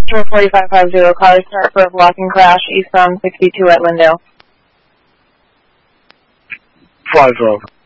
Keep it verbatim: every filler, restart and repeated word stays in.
Customer forty-five fifty, car start for a blocking crash eastbound sixty-two at Lindale. five twelve.